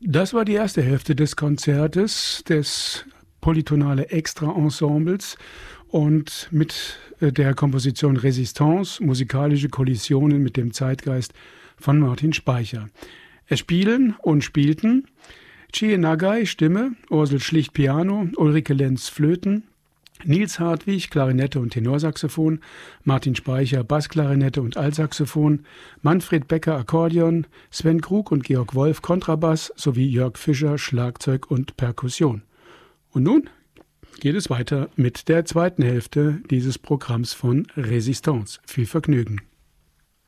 Das war die erste Hälfte des Konzertes des Polytonale Extra Ensembles und mit der Komposition Resistance, musikalische Kollisionen mit dem Zeitgeist von Martin Speicher. Es spielen und spielten Chie Nagai, Stimme, Ursel Schlicht, Piano, Ulrike Lenz, Flöten, Nils Hartwig, Klarinette und Tenorsaxophon, Martin Speicher, Bassklarinette und Altsaxophon, Manfred Becker, Akkordeon, Sven Krug und Georg Wolf, Kontrabass sowie Jörg Fischer, Schlagzeug und Perkussion. Und nun geht es weiter mit der zweiten Hälfte dieses Programms von Resistance. Viel Vergnügen.